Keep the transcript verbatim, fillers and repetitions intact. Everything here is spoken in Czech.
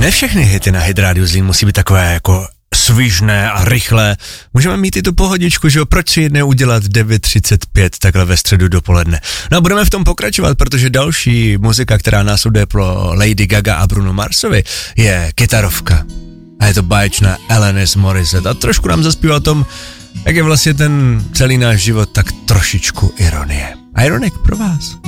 Ne všechny hity na Hit Radio Zlín musí být takové jako svižné a rychlé. Můžeme mít i tu pohodičku, že jo, proč si jedné udělat devět třicet pět takhle ve středu dopoledne. No a budeme v tom pokračovat, protože další muzika, která následuje pro Lady Gaga a Bruno Marsovi, je kytarovka. A je to báječná Alanis Morissette a trošku nám zaspívá o tom, jak je vlastně ten celý náš život tak trošičku ironie. Ironic pro vás.